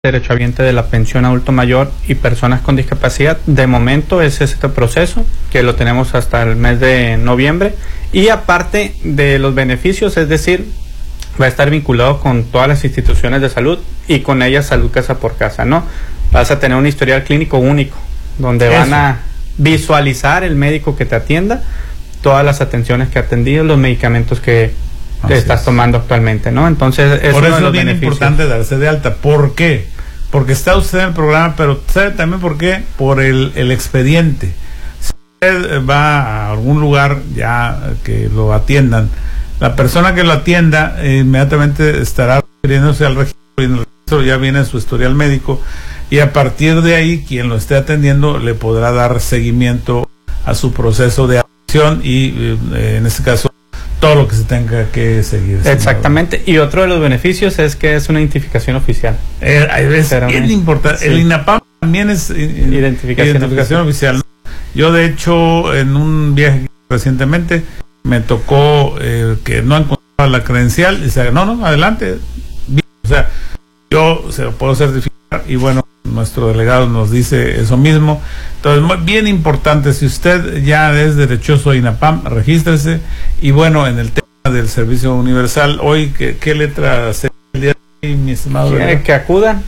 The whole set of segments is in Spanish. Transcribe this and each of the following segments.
derechohabiente de la pensión adulto mayor y personas con discapacidad. De momento es este proceso que lo tenemos hasta el mes de noviembre, y aparte de los beneficios, es decir, va a estar vinculado con todas las instituciones de salud y con ellas Salud Casa por Casa, ¿no? Vas a tener un historial clínico único donde van a visualizar el médico que te atienda todas las atenciones que ha atendido, los medicamentos que estás tomando actualmente, ¿no? Entonces, por eso es bien importante darse de alta. ¿Por qué? Porque está usted en el programa, pero ¿sabe también por qué? Por el expediente. Si usted va a algún lugar ya que lo atiendan, la persona que lo atienda inmediatamente estará refiriéndose al registro, y en el registro ya viene su historial médico, y a partir de ahí quien lo esté atendiendo le podrá dar seguimiento a su proceso de atención y en este caso todo lo que se tenga que seguir. Exactamente. Y otro de los beneficios es que es una identificación oficial. Es bien importante. Sí. El INAPAM también es identificación oficial. Yo, de hecho, en un viaje recientemente me tocó que no encontraba la credencial, y dice, no, adelante. O sea, yo se lo puedo certificar, y bueno, nuestro delegado nos dice eso mismo. Entonces, bien importante, si usted ya es derechoso a INAPAM, regístrese. Y bueno, en el tema del servicio universal, hoy, ¿qué letra sería el día de hoy, mi estimado? Que acudan.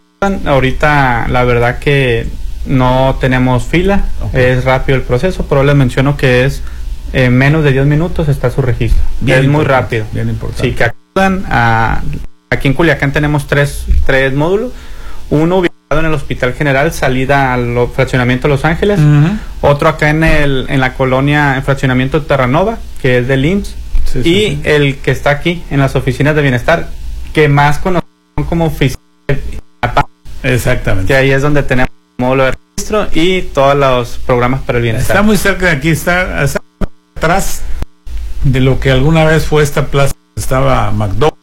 Ahorita, la verdad que no tenemos fila, es rápido el proceso, pero les menciono que es en menos de 10 minutos está su registro. Es muy rápido. Bien importante. Sí, que acudan aquí en Culiacán tenemos tres módulos. Uno ubicado en el Hospital General, salida al fraccionamiento Los Ángeles. Otro acá en la colonia, en fraccionamiento Terranova, que es del IMSS. Y el que está aquí, en las oficinas de bienestar, que más conocen como oficina de INAPAM. Exactamente. Que ahí es donde tenemos el módulo de registro y todos los programas para el bienestar. Está muy cerca de aquí, está atrás de lo que alguna vez fue esta plaza, estaba McDonald's.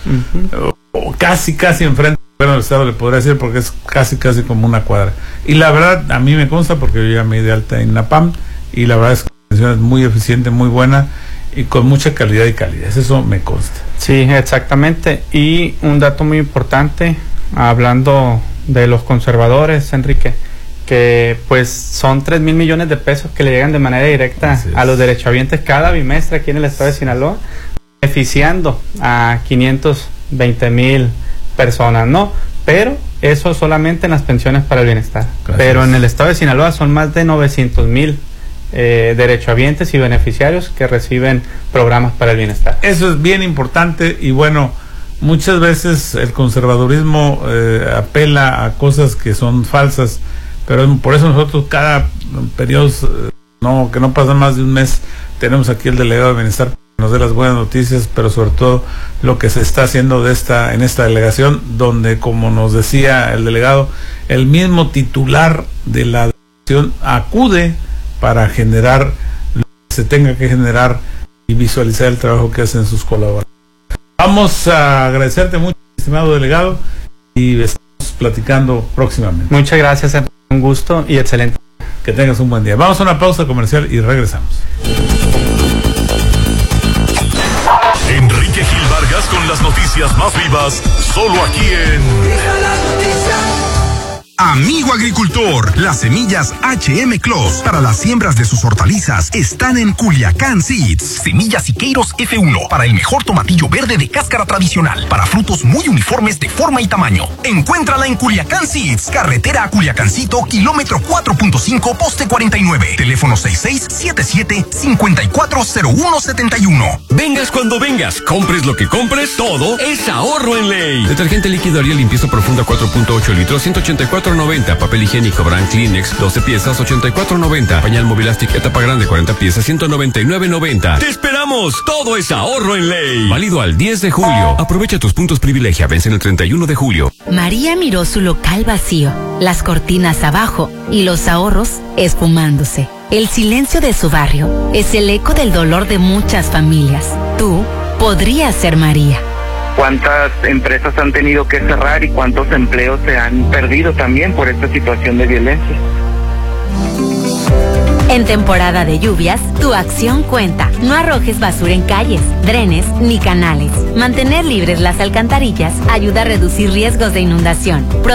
O casi enfrente. Bueno, el Estado le podría decir, porque es casi como una cuadra. Y la verdad, a mí me consta, porque yo ya me di de alta en INAPAM, y la verdad es que la atención es muy eficiente, muy buena, y con mucha calidad y calidez. Eso me consta. Sí, exactamente. Y un dato muy importante, hablando de los conservadores, Enrique, que pues son 3,000 millones de pesos que le llegan de manera directa a los derechohabientes cada bimestre aquí en el estado de Sinaloa, beneficiando a 520,000 personas, ¿no? Pero eso solamente en las pensiones para el bienestar. Gracias. Pero en el estado de Sinaloa son más de 900,000 derechohabientes y beneficiarios que reciben programas para el bienestar. Eso es bien importante, y bueno, muchas veces el conservadurismo apela a cosas que son falsas, pero por eso nosotros cada periodo, que no pasa más de un mes, tenemos aquí el delegado de bienestar, nos dé las buenas noticias, pero sobre todo lo que se está haciendo en esta delegación, donde, como nos decía el delegado, el mismo titular de la delegación acude para generar lo que se tenga que generar y visualizar el trabajo que hacen sus colaboradores. Vamos a agradecerte mucho, estimado delegado, y estamos platicando próximamente. Muchas gracias, un gusto y excelente. Que tengas un buen día. Vamos a una pausa comercial y regresamos. Enrique Gil Vargas con las noticias más vivas, solo aquí en Amigo Agricultor. Las semillas HM Clos para las siembras de sus hortalizas están en Culiacán Seeds. Semillas Siqueiros F1 para el mejor tomatillo verde de cáscara tradicional, para frutos muy uniformes de forma y tamaño. Encuéntrala en Culiacán Seeds, carretera a Culiacancito, kilómetro 4.5, poste 49, teléfono 66-77-540171. Vengas cuando vengas, compres lo que compres, todo es ahorro en ley. Detergente líquido Ariel limpieza profunda 4.8 litros, 184.90. Papel higiénico Brand Kleenex 12 piezas, 84.90. Pañal Movilastic etapa grande 40 piezas, 199.90. ¡Te esperamos! Todo es ahorro en ley. Válido al 10 de julio. Aprovecha tus puntos privilegia. Vence el 31 de julio. María miró su local vacío, las cortinas abajo y los ahorros esfumándose. El silencio de su barrio es el eco del dolor de muchas familias. Tú podrías ser María. Cuántas empresas han tenido que cerrar y cuántos empleos se han perdido también por esta situación de violencia. En temporada de lluvias, tu acción cuenta. No arrojes basura en calles, drenes ni canales. Mantener libres las alcantarillas ayuda a reducir riesgos de inundación.